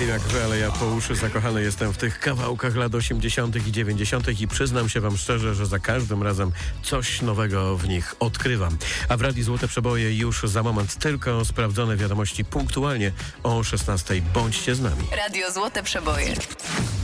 wiem jak wy, ale ja po uszy zakochany jestem w tych kawałkach lat 80. i 90. i przyznam się wam szczerze, że za każdym razem coś nowego w nich odkrywam. A w Radiu Złote Przeboje już za moment tylko sprawdzone wiadomości punktualnie o 16:00. Bądźcie z nami. Radio Złote Przeboje.